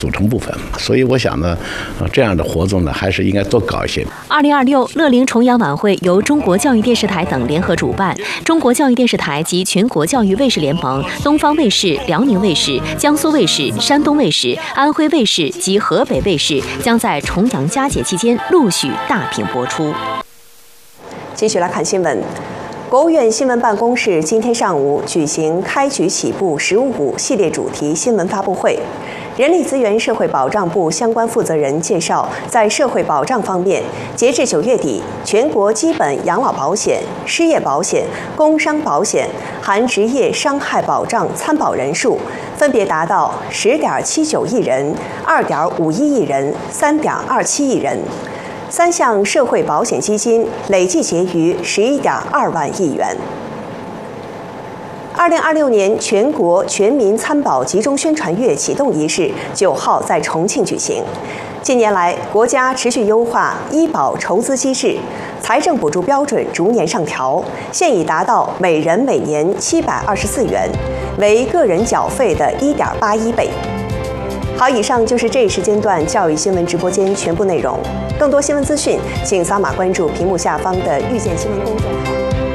组成部分，所以我想呢，这样的活动呢，还是应该多搞一些。 2026乐龄重阳晚会由中国教育电视台等联合主办，中国教育电视台及全国教育卫视联盟、东方卫视、辽宁卫视、江苏卫视、山东卫视、安徽卫视及河北卫视将在重阳佳节期间陆续大屏播出。 继续来看新闻。国务院新闻办公室今天上午举行开局起步“15+5”系列主题新闻发布会。人力资源社会保障部相关负责人介绍，在社会保障方面，截至9月底，全国基本养老保险、失业保险、工伤保险含职业伤害保障参保人数分别达到10.79亿人、2.51亿人、3.27亿人。3项社会保险基金累计结余11.2万亿元。2026年全国全民参保集中宣传月启动仪式9号在重庆举行。近年来，国家持续优化医保筹资机制，财政补助标准逐年上调，现已达到每人每年724元，为个人缴费的1.81倍。好，以上就是这一时间段教育新闻直播间全部内容。更多新闻资讯，请扫码关注屏幕下方的遇见新闻公众号。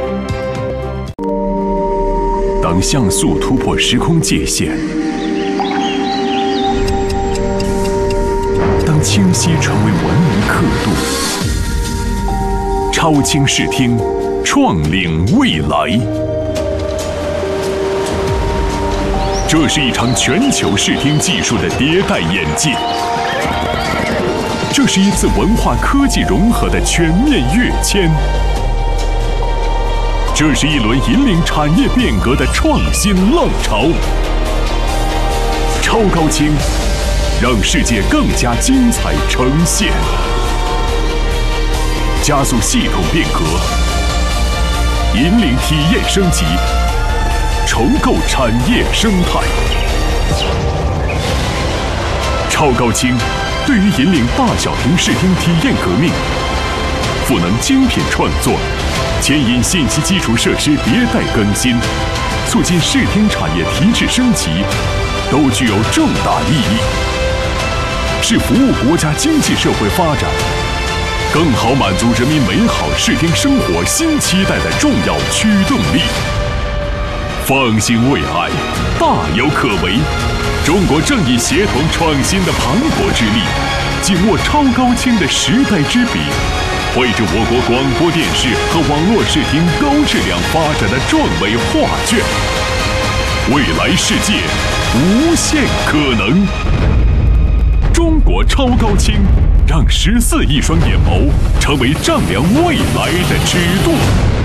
当像素突破时空界限，当清晰成为文明刻度，超清视听，创领未来。这是一场全球视听技术的迭代演进，这是一次文化科技融合的全面跃迁，这是一轮引领产业变革的创新浪潮。超高清，让世界更加精彩呈现，加速系统变革，引领体验升级。重构产业生态，超高清对于引领大小屏视听体验革命，赋能精品创作，牵引信息基础设施迭代更新，促进视听产业提质升级，都具有重大意义，是服务国家经济社会发展，更好满足人民美好视听生活新期待的重要驱动力。放心未来，大有可为。中国正以协同创新的磅礴之力，紧握超高清的时代之笔，绘制我国广播电视和网络视听高质量发展的壮伟画卷。未来世界无限可能。中国超高清，让14亿双眼眸成为丈量未来的尺度。